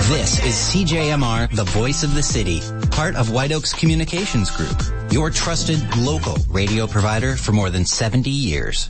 This is CJMR, the voice of the city, part of White Oaks Communications Group, your trusted local radio provider for more than 70 years.